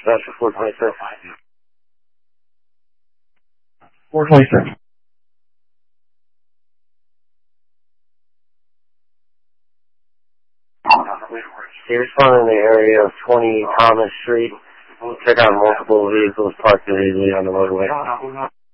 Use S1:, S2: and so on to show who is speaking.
S1: That's for 426.
S2: 426.
S1: He responded in the area of 20 Thomas Street. Check out multiple vehicles parked illegally on the roadway.